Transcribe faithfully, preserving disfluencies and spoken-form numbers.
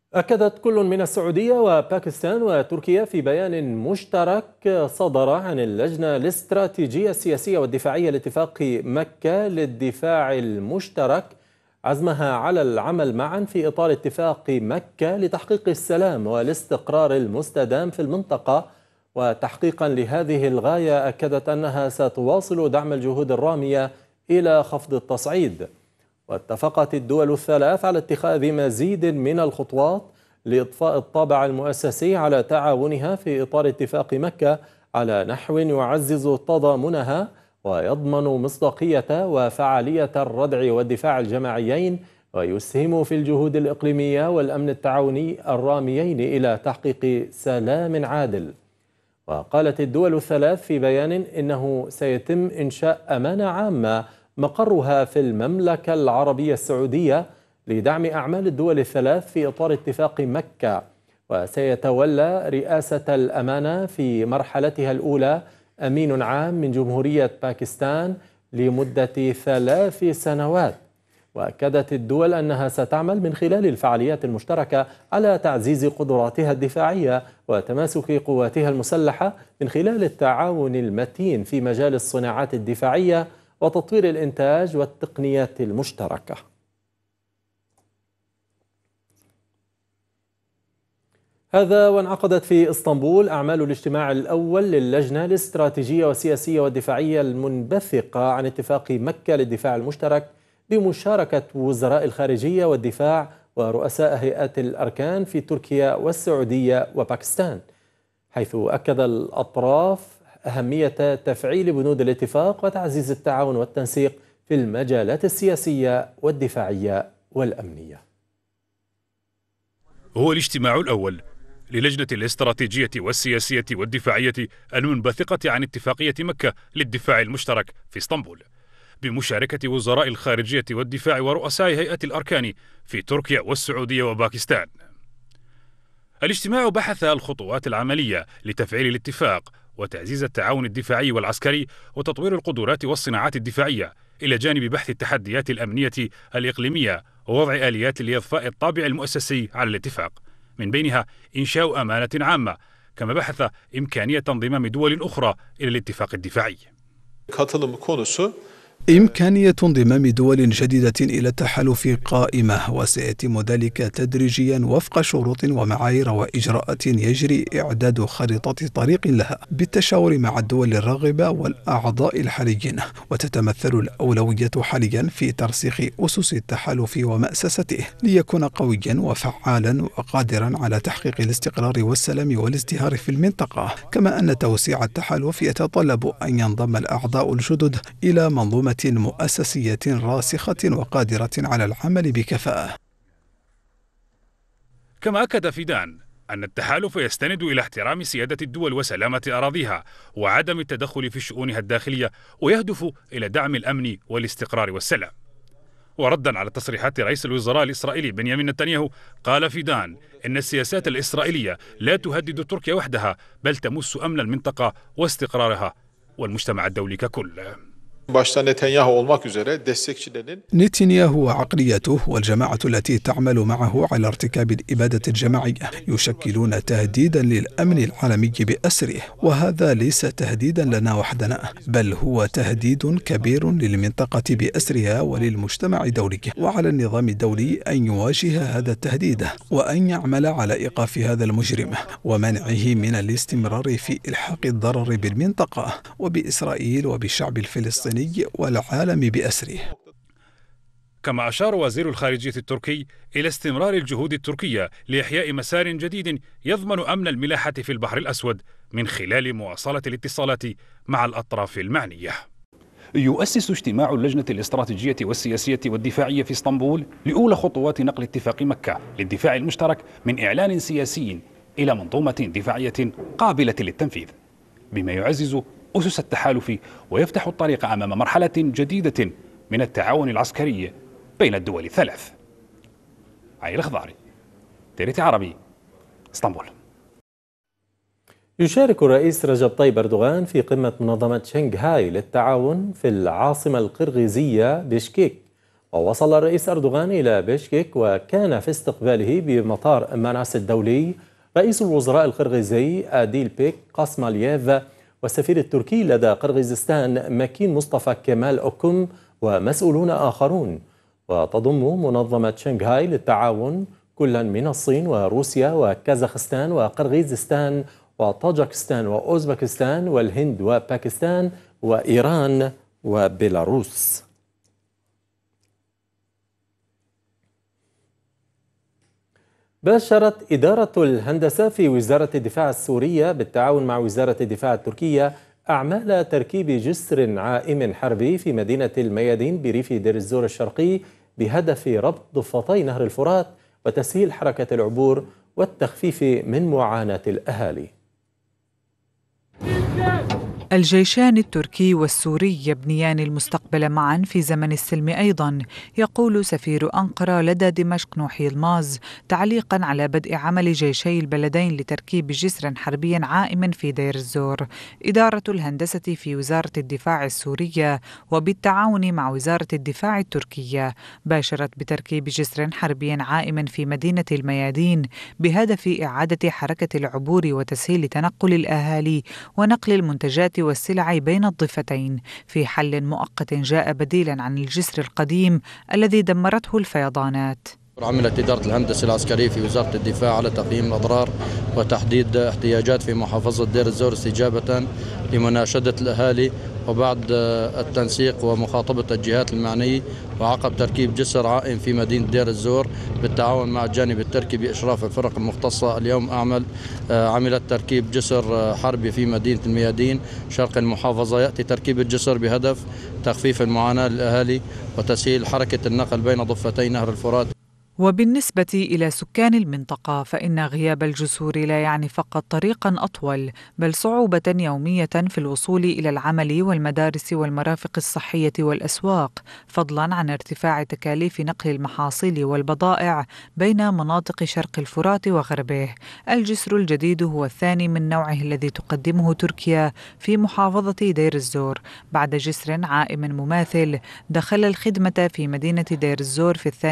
أكدت كل من السعودية وباكستان وتركيا في بيان مشترك صدر عن اللجنة الاستراتيجية السياسية والدفاعية لاتفاق مكة للدفاع المشترك عزمها على العمل معا في إطار اتفاق مكة لتحقيق السلام والاستقرار المستدام في المنطقة. وتحقيقا لهذه الغاية أكدت أنها ستواصل دعم الجهود الرامية إلى خفض التصعيد. واتفقت الدول الثلاث على اتخاذ مزيد من الخطوات لإضفاء الطابع المؤسسي على تعاونها في إطار اتفاق مكة على نحو يعزز تضامنها ويضمن مصداقية وفعالية الردع والدفاع الجماعيين، ويسهم في الجهود الإقليمية والأمن التعاوني الراميين إلى تحقيق سلام عادل. وقالت الدول الثلاث في بيان إنه سيتم إنشاء أمانة عامة مقرها في المملكة العربية السعودية لدعم أعمال الدول الثلاث في إطار اتفاق مكة، وسيتولى رئاسة الأمانة في مرحلتها الأولى أمين عام من جمهورية باكستان لمدة ثلاث سنوات. وأكدت الدول أنها ستعمل من خلال الفعاليات المشتركة على تعزيز قدراتها الدفاعية وتماسك قواتها المسلحة من خلال التعاون المتين في مجال الصناعات الدفاعية وتطوير الإنتاج والتقنيات المشتركة. هذا وانعقدت في اسطنبول أعمال الاجتماع الأول للجنة الاستراتيجية والسياسية والدفاعية المنبثقة عن اتفاق مكة للدفاع المشترك بمشاركة وزراء الخارجية والدفاع ورؤساء هيئات الأركان في تركيا والسعودية وباكستان، حيث أكد الأطراف أهمية تفعيل بنود الاتفاق وتعزيز التعاون والتنسيق في المجالات السياسية والدفاعية والأمنية. هو الاجتماع الأول للجنة الاستراتيجية والسياسية والدفاعية المنبثقة عن اتفاقية مكة للدفاع المشترك في اسطنبول، بمشاركة وزراء الخارجية والدفاع ورؤساء هيئة الأركان في تركيا والسعودية وباكستان. الاجتماع بحث الخطوات العملية لتفعيل الاتفاق وتعزيز التعاون الدفاعي والعسكري وتطوير القدرات والصناعات الدفاعية، إلى جانب بحث التحديات الأمنية الإقليمية ووضع آليات لإضفاء الطابع المؤسسي على الاتفاق، من بينها إنشاء أمانة عامة، كما بحث إمكانية انضمام دول أخرى إلى الاتفاق الدفاعي. إمكانية انضمام دول جديدة إلى التحالف قائمة، وسيتم ذلك تدريجيا وفق شروط ومعايير وإجراءات يجري إعداد خريطة طريق لها بالتشاور مع الدول الراغبة والأعضاء الحاليين. وتتمثل الأولوية حاليا في ترسيخ أسس التحالف ومأسسته ليكون قويا وفعالا وقادرا على تحقيق الاستقرار والسلام والازدهار في المنطقة، كما أن توسيع التحالف يتطلب أن ينضم الأعضاء الجدد إلى منظومة مؤسسية راسخة وقادرة على العمل بكفاءة. كما أكد فيدان أن التحالف يستند إلى احترام سيادة الدول وسلامة أراضيها وعدم التدخل في شؤونها الداخلية، ويهدف إلى دعم الأمن والاستقرار والسلام. وردا على تصريحات رئيس الوزراء الإسرائيلي بنيامين نتنياهو، قال فيدان إن السياسات الإسرائيلية لا تهدد تركيا وحدها، بل تمس أمن المنطقة واستقرارها والمجتمع الدولي ككل. نتنياهو وعقليته والجماعة التي تعمل معه على ارتكاب الإبادة الجماعية يشكلون تهديدا للأمن العالمي بأسره، وهذا ليس تهديدا لنا وحدنا، بل هو تهديد كبير للمنطقة بأسرها وللمجتمع الدولي. وعلى النظام الدولي أن يواجه هذا التهديد وأن يعمل على إيقاف هذا المجرم ومنعه من الاستمرار في إلحاق الضرر بالمنطقة وبإسرائيل وبالشعب الفلسطيني والعالم بأسره. كما أشار وزير الخارجية التركي إلى استمرار الجهود التركية لإحياء مسار جديد يضمن أمن الملاحة في البحر الأسود من خلال مواصلة الاتصالات مع الأطراف المعنية. يؤسس اجتماع اللجنة الاستراتيجية والسياسية والدفاعية في اسطنبول لأولى خطوات نقل اتفاق مكة للدفاع المشترك من إعلان سياسي إلى منظومة دفاعية قابلة للتنفيذ، بما يعزز أسس التحالف ويفتح الطريق أمام مرحلة جديدة من التعاون العسكري بين الدول الثلاث. علي الخضاري، تيريتي عربي، اسطنبول. يشارك الرئيس رجب طيب أردوغان في قمة منظمة شنغهاي للتعاون في العاصمة القرغيزية بشكيك، ووصل الرئيس أردوغان إلى بشكك، وكان في استقباله بمطار مناس الدولي رئيس الوزراء القرغيزي أديلبيك قاسمالييف والسفير التركي لدى قرغيزستان ماكين مصطفى كمال أوكم ومسؤولون آخرون. وتضم منظمة شنغهاي للتعاون كلا من الصين وروسيا وكازاخستان وقرغيزستان وطاجكستان وأوزبكستان والهند وباكستان وإيران وبيلاروس. باشرت إدارة الهندسة في وزارة الدفاع السورية بالتعاون مع وزارة الدفاع التركية أعمال تركيب جسر عائم حربي في مدينة الميادين بريف دير الزور الشرقي بهدف ربط ضفتي نهر الفرات وتسهيل حركة العبور والتخفيف من معاناة الأهالي. الجيشان التركي والسوري يبنيان المستقبل معا في زمن السلم أيضا، يقول سفير أنقرة لدى دمشق نوحي الماز تعليقا على بدء عمل جيشي البلدين لتركيب جسر حربي عائم في دير الزور. إدارة الهندسة في وزارة الدفاع السورية وبالتعاون مع وزارة الدفاع التركية باشرت بتركيب جسر حربي عائم في مدينة الميادين بهدف إعادة حركة العبور وتسهيل تنقل الأهالي ونقل المنتجات والسلع بين الضفتين في حل مؤقت جاء بديلا عن الجسر القديم الذي دمرته الفيضانات. عملت إدارة الهندسة العسكرية في وزارة الدفاع على تقييم الأضرار وتحديد احتياجات في محافظة دير الزور استجابة لمناشدة الأهالي وبعد التنسيق ومخاطبة الجهات المعنية، وعقب تركيب جسر عائم في مدينة دير الزور بالتعاون مع الجانب التركي بإشراف الفرق المختصة. اليوم أعمل عملت تركيب جسر حربي في مدينة الميادين شرق المحافظة. يأتي تركيب الجسر بهدف تخفيف المعاناة للأهالي وتسهيل حركة النقل بين ضفتي نهر الفرات. وبالنسبة إلى سكان المنطقة فإن غياب الجسور لا يعني فقط طريقا أطول بل صعوبة يومية في الوصول إلى العمل والمدارس والمرافق الصحية والأسواق، فضلا عن ارتفاع تكاليف نقل المحاصيل والبضائع بين مناطق شرق الفرات وغربه. الجسر الجديد هو الثاني من نوعه الذي تقدمه تركيا في محافظة دير الزور بعد جسر عائم مماثل دخل الخدمة في مدينة دير الزور في الثاني